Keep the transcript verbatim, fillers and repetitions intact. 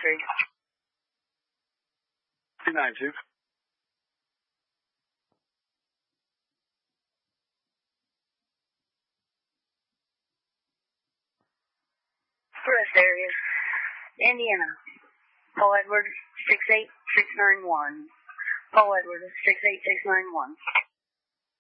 three. two nine two. Rest area. Indiana. Paul Edward, six eight six nine one. Paul Edward, six eight six nine one.